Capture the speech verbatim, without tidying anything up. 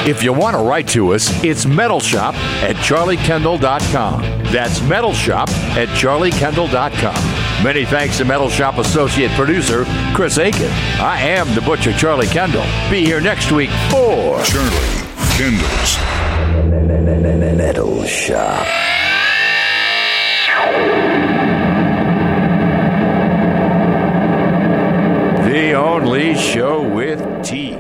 If you want to write to us, it's metalshop at charlie kendall dot com. That's metalshop at charlie kendall dot com. Many thanks to Metal Shop associate producer Chris Aiken. I am the Butcher Charlie Kendall. Be here next week for Charlie Kendall's Metal Shop. The only show with teeth.